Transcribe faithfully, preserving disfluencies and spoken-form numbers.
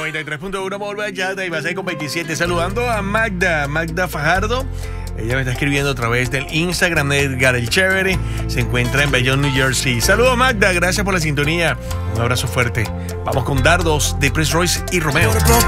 noventa y tres punto uno Mall Bachata y va a ser con veintisiete. Saludando a Magda, Magda Fajardo. Ella me está escribiendo a través del Instagram de Edgar el Chévere. Se encuentra en Bayonne, New Jersey. Saludos, Magda. Gracias por la sintonía. Un abrazo fuerte. Vamos con Dardos de Prince Royce y Romeo.